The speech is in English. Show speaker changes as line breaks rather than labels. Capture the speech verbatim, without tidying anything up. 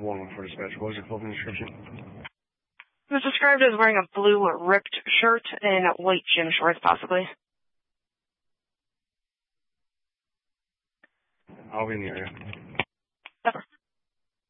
one one four dispatch. What was your clothing description?
He was described as wearing a blue ripped shirt and white gym shorts, possibly.
I'll be in the area.